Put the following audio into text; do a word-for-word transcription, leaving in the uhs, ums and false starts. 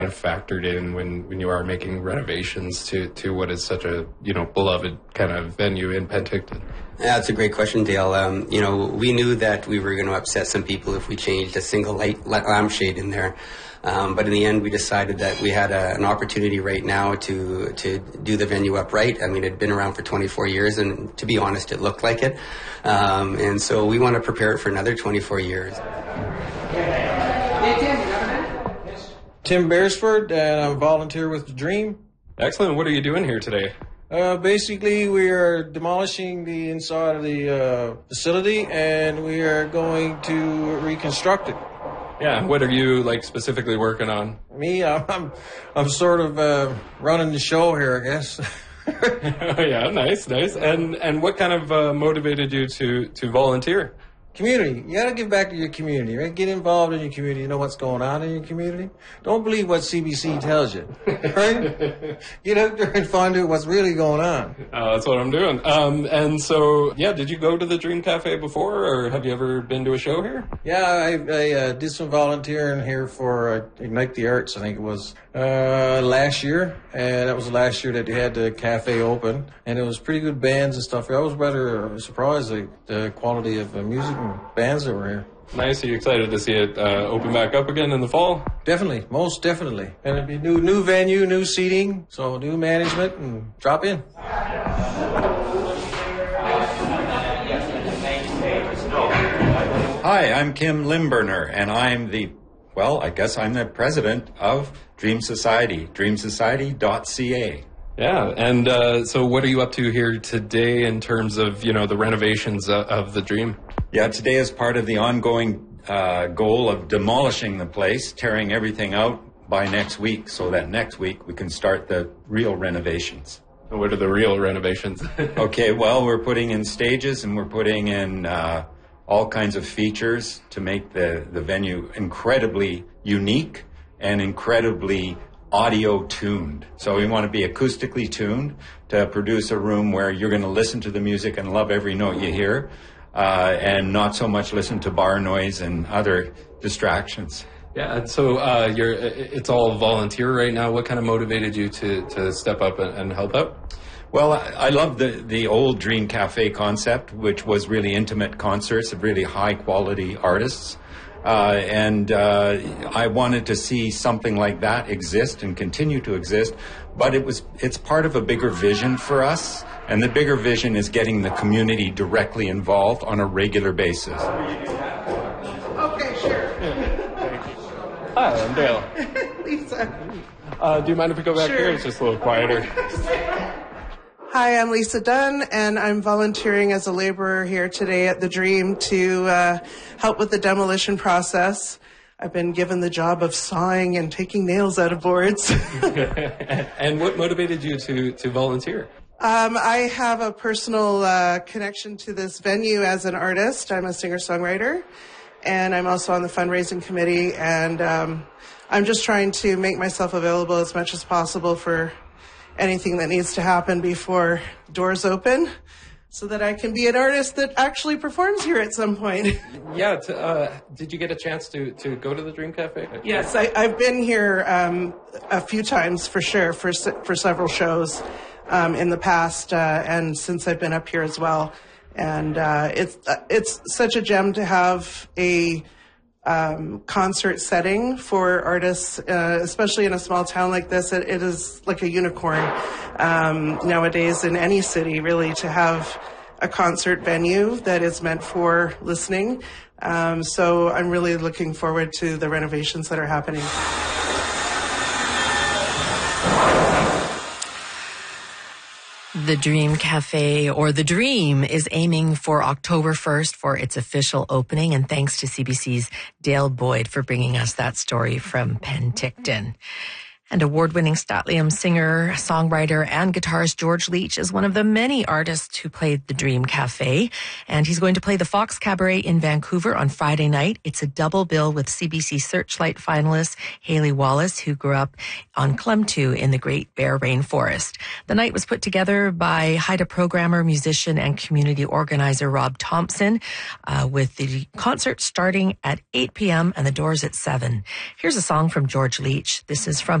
of factored in when, when you are making renovations to, to what is such a, you know, beloved kind of venue in Penticton? Yeah, that's a great question, Dale. Um, you know, we knew that we were going to upset some people if we changed a single light lampshade in there. Um, but in the end, we decided that we had a, an opportunity right now to to do the venue upright. I mean, it had been around for twenty-four years, and to be honest, it looked like it. Um, and so we want to prepare it for another twenty-four years. Tim Beresford, and I'm a volunteer with The Dream. Excellent. What are you doing here today? Uh, basically, we are demolishing the inside of the uh, facility, and we are going to reconstruct it. Yeah. What are you like specifically working on? Me, I'm, I'm sort of uh, running the show here, I guess. Oh, yeah, nice, nice. And and what kind of uh, motivated you to to volunteer? Community. You got to give back to your community, right? Get involved in your community. You know what's going on in your community. Don't believe what C B C tells you, right? Get out there and find out what's really going on. Uh, that's what I'm doing. Um, and so, yeah, did you go to the Dream Cafe before, or have you ever been to a show here? Yeah, I, I uh, did some volunteering here for uh, Ignite the Arts, I think it was, uh, last year. And that was the last year that they had the cafe open. And it was pretty good bands and stuff. I was rather surprised at the quality of the music and bands that were here. Nice. Are you excited to see it uh, open back up again in the fall? Definitely. Most definitely. And it'll be new, new venue, new seating, so new management, and drop in. Hi, I'm Kim Limburner, and I'm the, well, I guess I'm the president of Dream Society, dream society dot c a. Yeah, and uh, so what are you up to here today in terms of, you know, the renovations of, of the Dream? Yeah, today is part of the ongoing uh, goal of demolishing the place, tearing everything out by next week, so that next week we can start the real renovations. What are the real renovations? Okay, well, we're putting in stages, and we're putting in uh, all kinds of features to make the, the venue incredibly unique and incredibly audio tuned. So we want to be acoustically tuned to produce a room where you're going to listen to the music and love every note you hear, uh, and not so much listen to bar noise and other distractions. Yeah, and so uh, you're, it's all volunteer right now. What kind of motivated you to, to step up and, and help out? Well, I, I love the, the old Dream Cafe concept, which was really intimate concerts of really high quality artists. Uh, and uh, I wanted to see something like that exist and continue to exist, but it was it's part of a bigger vision for us, and the bigger vision is getting the community directly involved on a regular basis. Okay, sure. Hi, I'm Dale. Lisa. Uh, do you mind if we go back Sure. here? It's just a little quieter. Hi, I'm Lisa Dunn, and I'm volunteering as a laborer here today at The Dream to uh, help with the demolition process. I've been given the job of sawing and taking nails out of boards. And what motivated you to, to volunteer? Um, I have a personal uh, connection to this venue as an artist. I'm a singer-songwriter, and I'm also on the fundraising committee, and um, I'm just trying to make myself available as much as possible for anything that needs to happen before doors open, so that I can be an artist that actually performs here at some point. Yeah, to, uh, did you get a chance to, to go to the Dream Cafe? Yes, I, I've been here um, a few times for sure, for for several shows um, in the past, uh, and since I've been up here as well. And uh, it's uh, it's such a gem to have a um, concert setting for artists, uh, especially in a small town like this. It, it is like a unicorn um, nowadays in any city, really, to have a concert venue that is meant for listening. Um, so I'm really looking forward to the renovations that are happening. The Dream Cafe, or The Dream, is aiming for October first for its official opening, and thanks to C B C's Dale Boyd for bringing us that story from Penticton. And award-winning Statlium singer, songwriter, and guitarist George Leach is one of the many artists who played the Dream Cafe. And he's going to play the Fox Cabaret in Vancouver on Friday night. It's a double bill with C B C Searchlight finalist Haley Wallace, who grew up on Klemtu in the Great Bear Rainforest. The night was put together by Haida programmer, musician, and community organizer Rob Thompson, uh, with the concert starting at eight p.m. and the doors at seven. Here's a song from George Leach. This is from